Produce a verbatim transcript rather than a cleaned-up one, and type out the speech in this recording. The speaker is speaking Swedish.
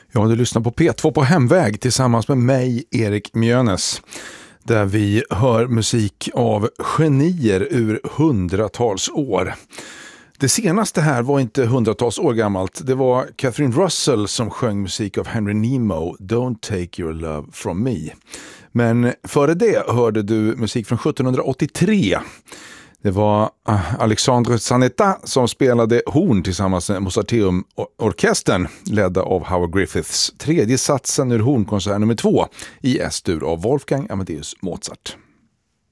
Ja, du lyssnar på P två på hemväg tillsammans med mig, Erik Mjönes, där vi hör musik av genier ur hundratals år. Det senaste här var inte hundratals år gammalt. Det var Catherine Russell som sjöng musik av Henry Nemo, Don't take your love from me. Men före det hörde du musik från sjuttonhundraåttiotre. Det var Alexandre Zanetta som spelade horn tillsammans med Mozarteum-orkestern, ledda av Howard Griffiths. Tredje satsen ur hornkonsert nummer två i S-dur av Wolfgang Amadeus Mozart.